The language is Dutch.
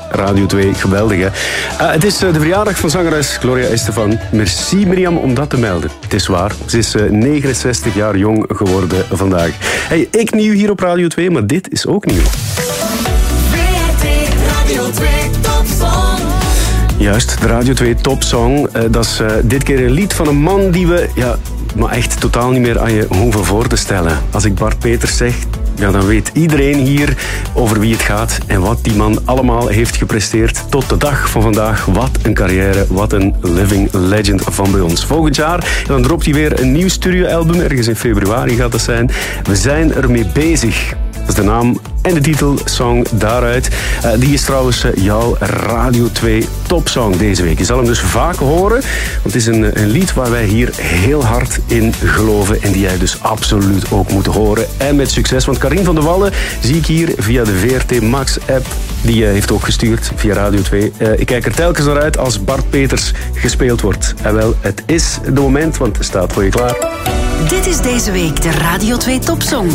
Radio 2. Geweldig, hè? Het is de verjaardag van zangeres Gloria Estefan. Merci, Mirjam, om dat te melden. Het is waar. Ze is 69 jaar jong geworden vandaag. Hey, ik nieuw hier op Radio 2, maar dit is ook nieuw. Radio 2 Topsong. Juist, de Radio 2 Topsong. Dat is dit keer een lied van een man die we maar echt totaal niet meer aan je hoeven voor te stellen. Als ik Bart Peters zeg, dan weet iedereen hier over wie het gaat en wat die man allemaal heeft gepresteerd tot de dag van vandaag. Wat een carrière, wat een living legend van bij ons. Volgend jaar dan dropt hij weer een nieuw studioalbum. Ergens in februari gaat dat zijn. We zijn ermee bezig. Dat is de naam en de titelsong daaruit. Die is trouwens jouw Radio 2 Topsong deze week. Je zal hem dus vaak horen, want het is een lied waar wij hier heel hard in geloven en die jij dus absoluut ook moet horen. En met succes, want Karin van der Wallen zie ik hier via de VRT Max app. Die heeft ook gestuurd via Radio 2. Ik kijk er telkens naar uit als Bart Peters gespeeld wordt. En wel, het is de moment, want het staat voor je klaar. Dit is deze week de Radio 2 Topsong.